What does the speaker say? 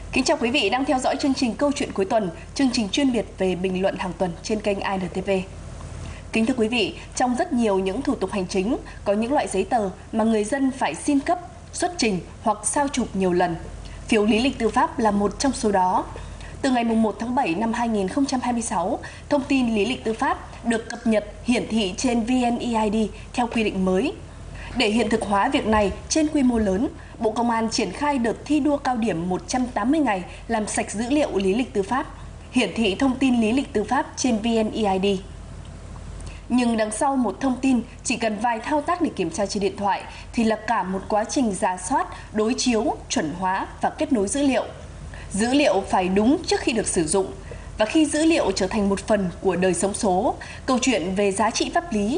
Kính chào quý vị đang theo dõi chương trình Câu chuyện cuối tuần, chương trình chuyên biệt về bình luận hàng tuần trên kênh INTV. Kính thưa quý vị, trong rất nhiều những thủ tục hành chính, có những loại giấy tờ mà người dân phải xin cấp, xuất trình hoặc sao chụp nhiều lần. Phiếu lý lịch tư pháp là một trong số đó. Từ ngày 1 tháng 7 năm 2026, thông tin lý lịch tư pháp được cập nhật hiển thị trên VNeID theo quy định mới. Để hiện thực hóa việc này trên quy mô lớn, Bộ Công an triển khai đợt thi đua cao điểm 180 ngày làm sạch dữ liệu lý lịch tư pháp, hiển thị thông tin lý lịch tư pháp trên VNeID. Nhưng đằng sau một thông tin chỉ cần vài thao tác để kiểm tra trên điện thoại thì là cả một quá trình rà soát, đối chiếu, chuẩn hóa và kết nối dữ liệu. Dữ liệu phải đúng trước khi được sử dụng. Và khi dữ liệu trở thành một phần của đời sống số, câu chuyện về giá trị pháp lý